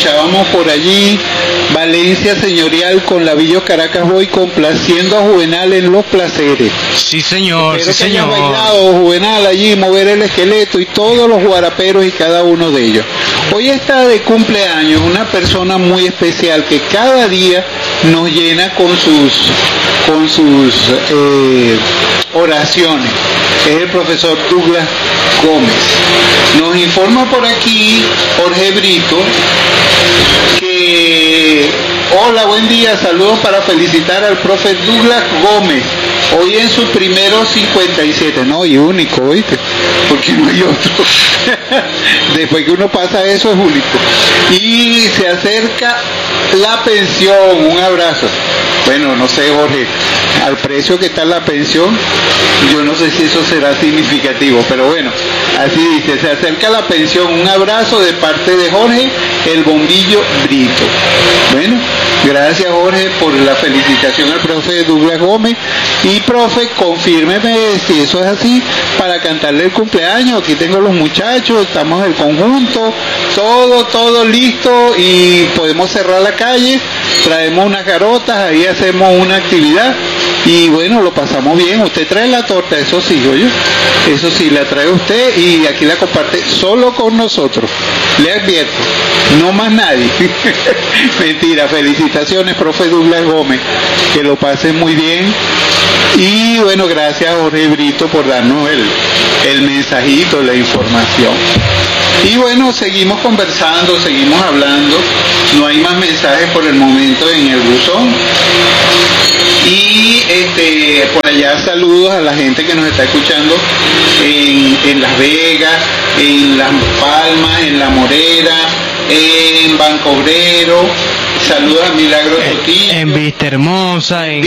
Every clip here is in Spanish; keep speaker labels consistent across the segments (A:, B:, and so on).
A: escuchábamos por allí, Valencia Señorial con Lavillo Caracas Boy complaciendo a Juvenal en los placeres.
B: Sí, señor,
A: Espero
B: sí,
A: que haya
B: señor.
A: bailado Juvenal allí, mover el esqueleto y todos los guaraperos y cada uno de ellos. Hoy está de cumpleaños una persona muy especial que cada día nos llena con sus oraciones. Es el profesor Douglas Gómez. Nos informa por aquí Jorge Brito que hola, buen día, saludos para felicitar al profe Douglas Gómez. Hoy en su primero 57, no, y único, ¿oíste? Porque no hay otro. Después que uno pasa eso es único. Y se acerca la pensión, un abrazo. Bueno, no sé, Jorge, al precio que está la pensión, yo no sé si eso será significativo, pero bueno, así dice, se acerca la pensión, un abrazo de parte de Jorge, el Bombillo Brito. Bueno, gracias Jorge por la felicitación al profe Douglas Gómez, y profe, confírmeme si eso es así, para cantarle el cumpleaños. Aquí tengo los muchachos, estamos en conjunto, todo listo, y podemos cerrar la calle, traemos unas garotas, ahí hacemos una actividad, y bueno, lo pasamos bien. Usted trae la torta, eso sí, oye, eso sí, la trae usted, y aquí la comparte solo con nosotros, le advierto, no más nadie. Mentira, felicitaciones profe Douglas Gómez, que lo pasen muy bien. Y bueno, gracias Jorge Brito por darnos el mensajito, la información. Y bueno, seguimos conversando, seguimos hablando, no hay más mensajes por el momento en el buzón. Y por allá saludos a la gente que nos está escuchando en Las Vegas, en Las Palmas, en La Morera, en Banco Obrero. Saludos a Milagro Sotillo.
B: En Vista Hermosa, en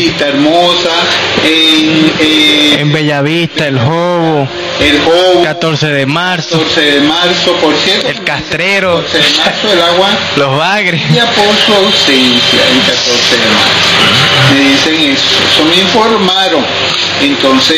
B: Bellavista, El Jobo, 14 de marzo,
A: por cierto.
B: El Castrero,
A: 14 de marzo, el agua.
B: Los Bagres.
A: Ya por su ausencia, el 14 de marzo. Me dicen eso me informaron. Entonces,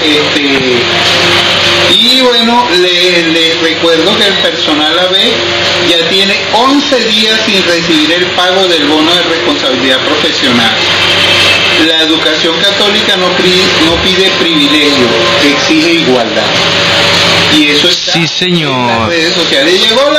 A: y bueno, les recuerdo que el personal AB ya tiene 11 días sin recibir el pago del bono de responsabilidad profesional. La educación católica no pide privilegio, exige igualdad. Y eso está
B: sí, señor.
A: En las redes sociales. Llegó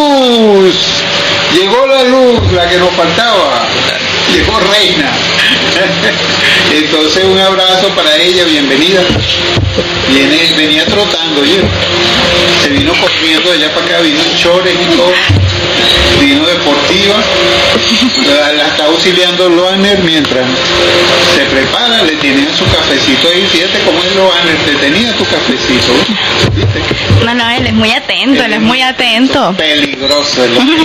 A: la luz, la que nos faltaba. Llegó Reina. Entonces un abrazo para ella, bienvenida. Venía trotando, oye. Se vino corriendo de allá para acá, vino en chores y todo. Vino deportiva. La está auxiliando Loaner mientras se prepara, le tienen su cafecito ahí. Fíjate cómo es Loaner, te tenía tu cafecito. ¿Viste?
C: No, él es muy atento, él es muy atento.
A: Peligroso.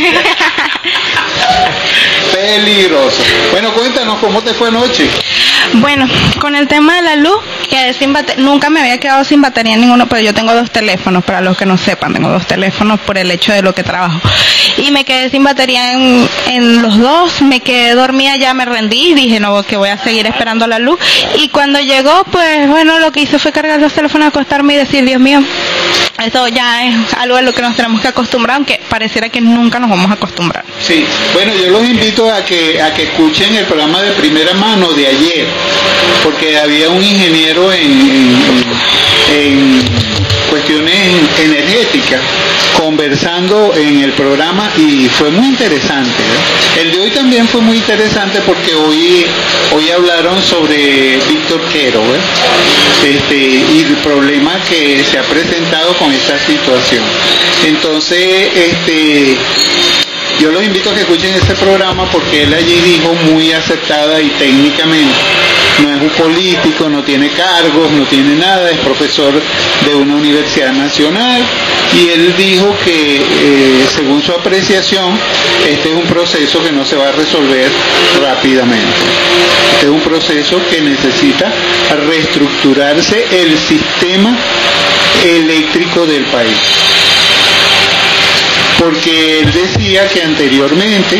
A: Peligroso. Bueno, cuéntanos cómo te fue anoche.
C: Bueno, con el tema de la luz, quedé sin batería, nunca me había quedado sin batería en ninguno, pero yo tengo 2 teléfonos, para los que no sepan, tengo 2 teléfonos por el hecho de lo que trabajo. Y me quedé sin batería en los 2, me quedé dormida, ya me rendí, dije no, que voy a seguir esperando la luz. Y cuando llegó, pues bueno, lo que hice fue cargar los teléfonos, acostarme y decir, Dios mío, esto ya es algo a lo que nos tenemos que acostumbrar, aunque pareciera que nunca nos vamos a acostumbrar.
A: Sí, bueno, yo los invito a que escuchen el programa de primera mano de ayer, porque había un ingeniero en cuestiones energéticas conversando en el programa, y fue muy interesante, ¿eh? El de hoy también fue muy interesante porque hoy hablaron sobre Víctor Quero, y el problema que se ha presentado con esta situación. Entonces, yo los invito a que escuchen ese programa porque él allí dijo muy acertada y técnicamente. No es un político, no tiene cargos, no tiene nada, es profesor de una universidad nacional, y él dijo que según su apreciación, este es un proceso que no se va a resolver rápidamente. Este es un proceso que necesita reestructurarse el sistema eléctrico del país. Porque él decía que anteriormente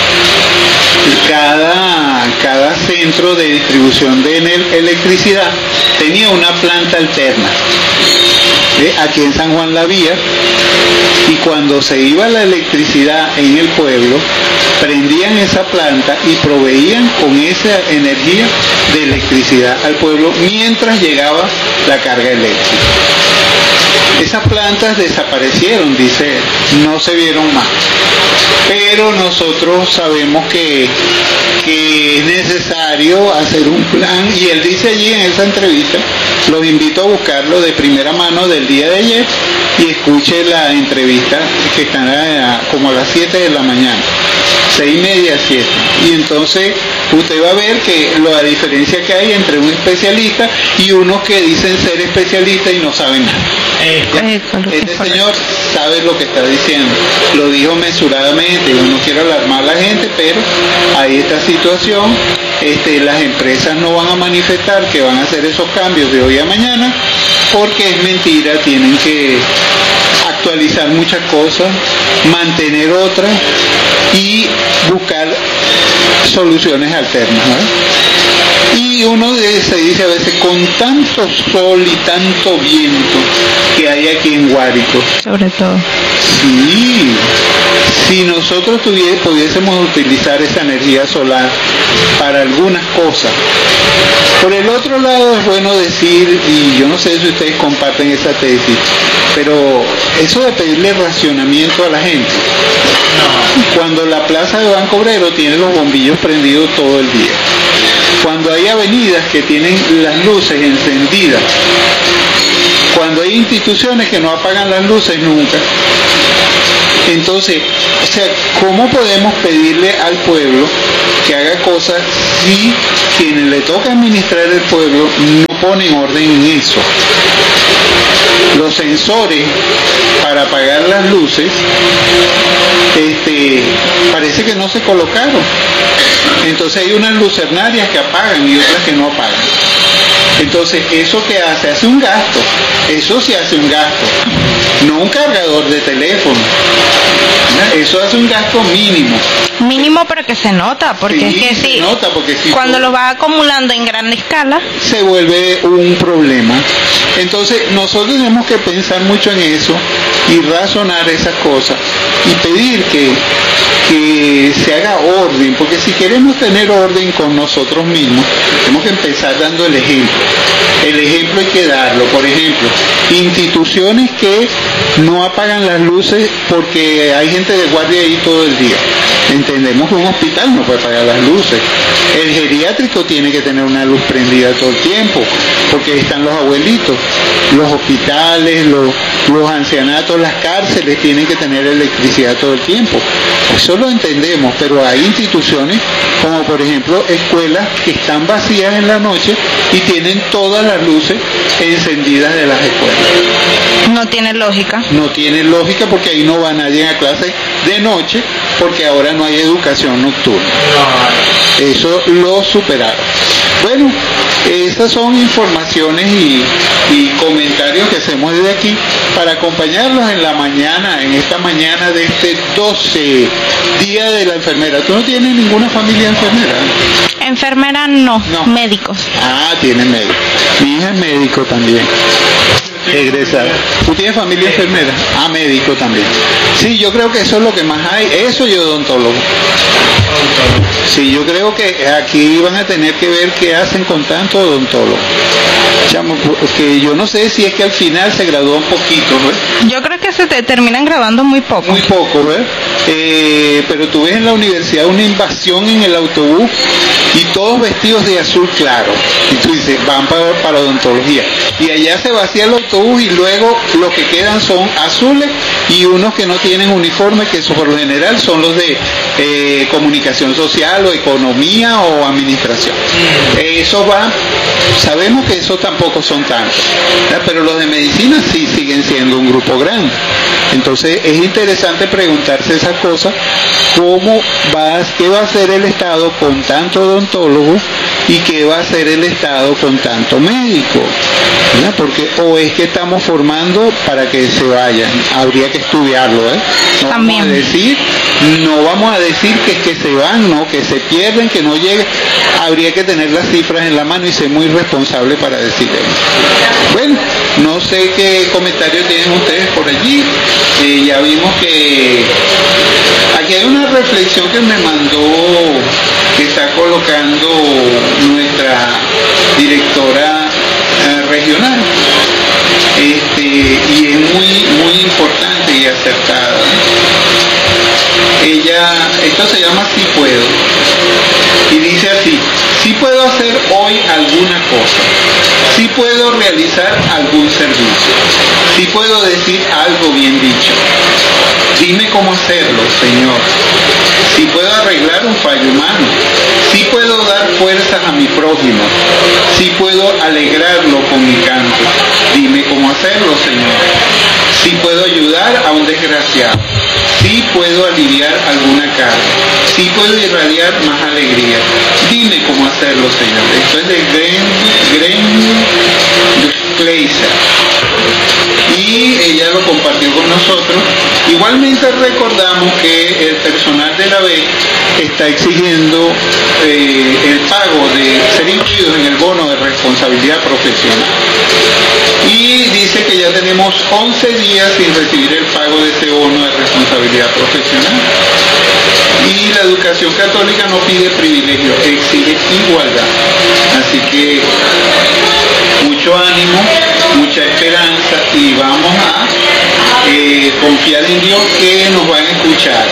A: cada centro de distribución de electricidad tenía una planta alterna. Aquí en San Juan la había, y cuando se iba la electricidad en el pueblo, prendían esa planta y proveían con esa energía de electricidad al pueblo mientras llegaba la carga eléctrica. Esas plantas desaparecieron, dice él, no se vieron más. Pero nosotros sabemos que es necesario hacer un plan, y él dice allí en esa entrevista, los invito a buscarlo de primera mano del día de ayer y escuche la entrevista que está como a las 7 de la mañana, 6:30, 7. Y entonces usted va a ver que la diferencia que hay entre un especialista y unos que dicen ser especialistas y no saben nada. Este señor sabe lo que está diciendo, lo dijo mesuradamente. Yo no quiero alarmar a la gente, pero hay esta situación. Las empresas no van a manifestar que van a hacer esos cambios de hoy a mañana, porque es mentira. Tienen que actualizar muchas cosas, mantener otras y buscar soluciones alternas, ¿no? Y uno se dice a veces, con tanto sol y tanto viento que hay aquí en Guárico,
C: sobre todo.
A: Sí, si nosotros pudiésemos utilizar esa energía solar para algunas cosas. Por el otro lado, es bueno decir, y yo no sé si ustedes comparten esa tesis, pero eso de pedirle racionamiento a la gente. Cuando la plaza de Banco Obrero tiene los bombillos prendidos todo el día, cuando hay avenidas que tienen las luces encendidas, cuando hay instituciones que no apagan las luces nunca, entonces, o sea, ¿cómo podemos pedirle al pueblo que haga cosas si quienes le toca administrar el pueblo no ponen orden en eso? Los sensores para apagar las luces parece que no se colocaron. Entonces hay unas lucernarias que apagan y otras que no apagan. Entonces, ¿eso qué hace? Hace un gasto. Eso sí hace un gasto. No un cargador de teléfono. Eso hace un gasto mínimo.
C: Mínimo, pero que se nota, porque
A: sí,
C: es que
A: se nota, porque si
C: cuando lo va acumulando en gran escala,
A: se vuelve un problema. Entonces, nosotros tenemos que pensar mucho en eso y razonar esas cosas y pedir que se haga orden, porque si queremos tener orden con nosotros mismos, tenemos que empezar dando el ejemplo. El ejemplo hay que darlo. Por ejemplo, instituciones que no apagan las luces porque hay gente de guardia ahí todo el día. Entendemos que un hospital no puede apagar las luces. El geriátrico tiene que tener una luz prendida todo el tiempo, porque ahí están los abuelitos. Los hospitales, los ancianatos, las cárceles tienen que tener electricidad todo el tiempo. Eso lo entendemos, pero hay instituciones como por ejemplo escuelas que están vacías en la noche y tienen todas las luces encendidas de las escuelas.
C: no tiene lógica.
A: No tiene lógica, porque ahí no va nadie a clase de noche, porque ahora no hay educación nocturna. Eso lo superaron. Bueno, estas son informaciones y comentarios que hacemos desde aquí para acompañarlos en la mañana, en esta mañana de este 12, Día de la Enfermera. ¿Tú no tienes ninguna familia enfermera?
C: Enfermera no. Médicos.
A: Ah, tiene médico. Mi hija es médico también. Egresada. ¿Tú tienes familia enfermera? Ah, médico también. Sí, yo creo que eso es lo que más hay. Eso y odontólogo. Sí, yo creo que aquí van a tener que ver qué hacen con tanto odontólogo. Chamo, que yo no sé si es que al final se gradúa un poquito, ¿no?
C: Yo creo que se terminan graduando muy poco.
A: Muy poco, ¿ves? Pero tú ves en la universidad una invasión en el autobús y todos vestidos de azul claro. Y tú dices, van para odontología. Y allá se vacía el autobús y luego lo que quedan son azules y unos que no tienen uniforme, que por lo general son los de comunicación social o economía o administración. Eso va, sabemos que esos tampoco son tantos, ¿verdad? Pero los de medicina sí siguen siendo un grupo grande. Entonces es interesante preguntarse esas cosas, qué va a hacer el Estado con tanto odontólogo y qué va a hacer el Estado con tanto médico, ¿verdad? Porque o es que estamos formando para que se vayan, habría que estudiarlo, ¿eh? No
C: También.
A: vamos a decir No vamos a decir que es que se van, no, que se pierden, que no lleguen. Habría que tener las cifras en la mano y ser muy responsable para decir eso. Bueno, no sé qué comentarios tienen ustedes por allí. Ya vimos que aquí hay una reflexión que me mandó, que está colocando nuestra directora regional, y es muy importante y acertada. Esto se llama Sí Puedo, y dice así: sí puedo hacer hoy alguna cosa, sí puedo realizar algún servicio, sí puedo decir algo bien dicho. Dime cómo hacerlo, Señor. Sí puedo arreglar un fallo humano, sí puedo dar fuerzas a mi prójimo, sí puedo alegrarlo con mi canto. Dime cómo hacerlo, Señor. Sí puedo ayudar a un desgraciado, sí puedo aliviar alguna carga, sí puedo irradiar más alegría. Dime cómo hacerlo, Señor. Esto es de Gren Kleiser, y ella lo compartió con nosotros. Igualmente recordamos que el personal de la B está exigiendo el pago de ser incluidos en el bono de responsabilidad profesional, y dice que ya tenemos 11 días sin recibir el pago de ese bono de responsabilidad profesional. Y la educación católica no pide privilegio, exige igualdad. Así que mucho ánimo, mucha esperanza, y vamos a confiar en Dios que nos van a escuchar.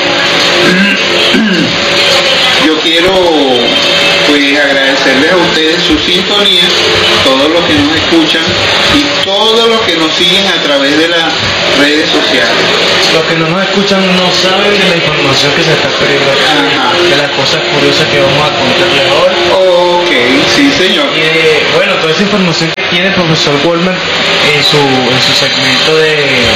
A: Yo quiero pues agradecerles a ustedes su sintonía, todos los que nos escuchan y todos los que nos siguen a través de las redes sociales.
B: Los que no nos escuchan no saben de la información que se está perdiendo aquí, de las cosas curiosas que vamos a contarles hoy.
A: Ok, sí señor.
B: Y bueno, toda esa información que tiene el profesor Goldman en su segmento de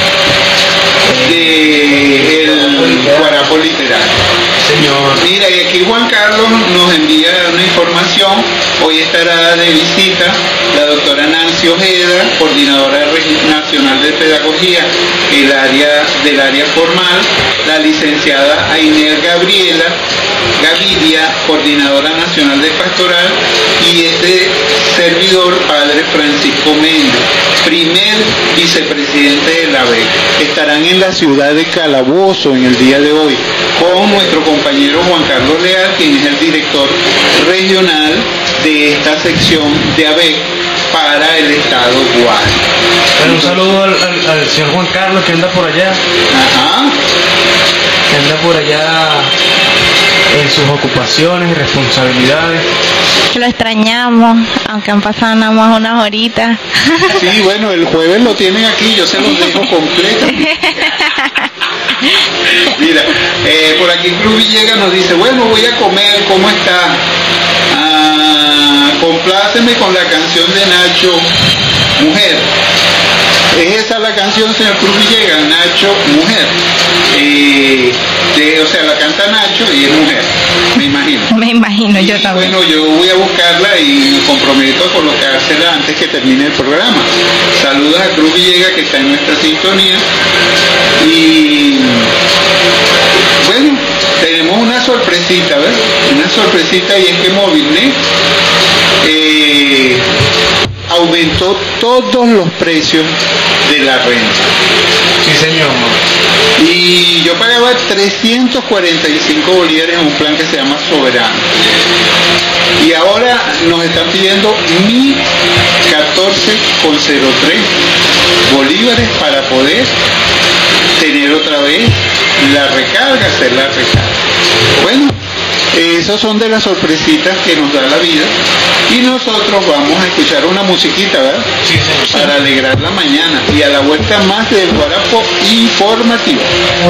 A: el Guarapo Literario.
B: Señor.
A: Mira, y aquí Juan Carlos nos envía una información. Hoy estará de visita la doctora Nancy Ojeda, coordinadora nacional de pedagogía del área formal, la licenciada Ainer Gavidia, coordinadora nacional de pastoral, y este servidor, padre Francisco Méndez, primer vicepresidente de la BEC. Estarán en la ciudad de Calabozo en el día de hoy con nuestro compañero Juan Carlos Leal, quien es el director regional de esta sección de ABEC para el estado Guárico.
B: Bueno, un saludo al señor Juan Carlos, que anda por allá.
A: Ajá.
B: Que anda por allá en sus ocupaciones y responsabilidades.
C: Que lo extrañamos, aunque han pasado nada más unas horitas.
A: Sí, bueno, el jueves lo tienen aquí, yo se los dejo completo. Mira, por aquí Cruz Villegas nos dice: bueno, voy a comer, ¿cómo está? Compláceme con la canción de Nacho, Mujer. ¿Es esa la canción, señor Cruz Villegas? Nacho, Mujer. O sea, la canta Nacho y es mujer, me imagino.
C: Me imagino, yo también.
A: Bueno, yo voy a buscarla y me comprometo a colocársela antes que termine el programa. Saludos a Cruz Villegas, que está en nuestra sintonía. Y bueno, tenemos una sorpresita, ¿ves? Una sorpresita, y es que Movilnet aumentó todos los precios de la renta.
B: Sí, señor.
A: Y yo pagaba 345 bolívares en un plan que se llama Soberano. Y ahora nos están pidiendo 1014,03 bolívares para poder tener otra vez la recarga, hacer la recarga. Bueno, esos son de las sorpresitas que nos da la vida, y nosotros vamos a escuchar una musiquita, ¿verdad?
B: Sí, señor.
A: Para alegrar la mañana, y a la vuelta más del Guarapo informativo.